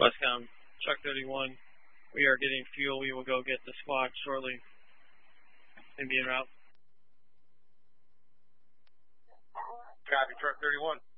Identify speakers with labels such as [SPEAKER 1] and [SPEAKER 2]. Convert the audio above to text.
[SPEAKER 1] Westbound, truck 31. We are getting fuel. We will go get the squad shortly. And be en route.
[SPEAKER 2] Copy, truck 31.